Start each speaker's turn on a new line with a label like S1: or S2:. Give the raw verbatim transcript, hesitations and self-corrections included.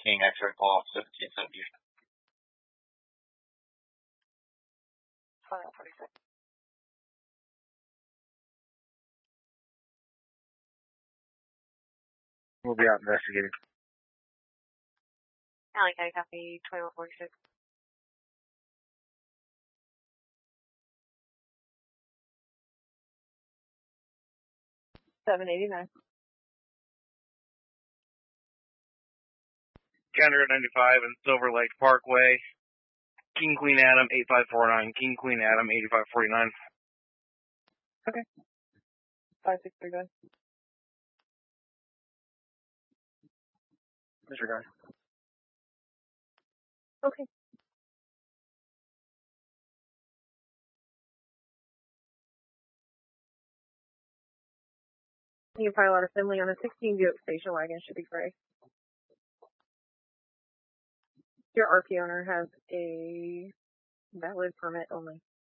S1: King X-ray call seventeen seventy.
S2: File forty-six.
S3: We'll be out investigating.
S2: Alley County copy twenty-one forty-six. seven eighty-nine.
S3: County Road ninety-five and Silver Lake Parkway. King Queen Adam eighty-five forty-nine. King Queen Adam eighty-five forty-nine.
S2: Okay. five six three five.
S3: Disregard.
S2: Okay. You can file out assembly on a sixteen Buick station wagon, should be gray. Your R P owner has a valid permit only.